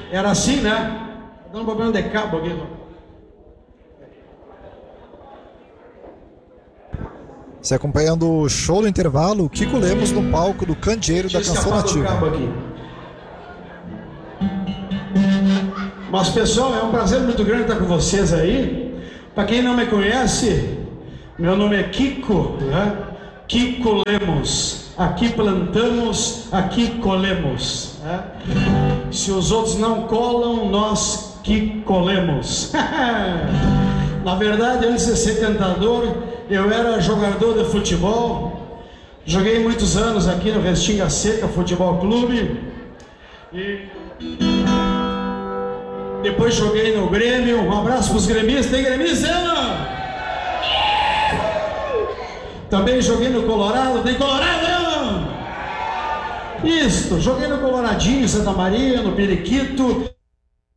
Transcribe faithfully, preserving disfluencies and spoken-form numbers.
Era assim, né? Tá dando problema de cabo aqui. Se acompanhando o show do intervalo, Kiko Lemos no palco do Candeeiro da Canção Nativa. Mas pessoal, é um prazer muito grande estar com vocês aí. Para quem não me conhece, meu nome é Kiko, né? Kiko Lemos. Aqui plantamos, aqui colhemos, né? Se os outros não colam, nós que colhemos. Na verdade, antes de ser cantador, eu era jogador de futebol. Joguei muitos anos aqui no Restinga Seca Futebol Clube. E depois joguei no Grêmio. Um abraço para os gremistas. Tem gremista? Também joguei no Colorado. Tem Colorado? Isso, joguei no Coloradinho, Santa Maria, no Periquito.